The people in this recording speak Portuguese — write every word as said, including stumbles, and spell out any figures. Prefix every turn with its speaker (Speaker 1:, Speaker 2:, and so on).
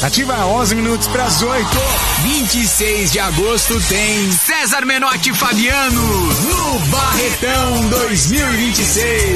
Speaker 1: Ativa onze minutos para as oito.
Speaker 2: vinte e seis de agosto tem César Menotti e Fabiano no Barretão dois mil e vinte e seis.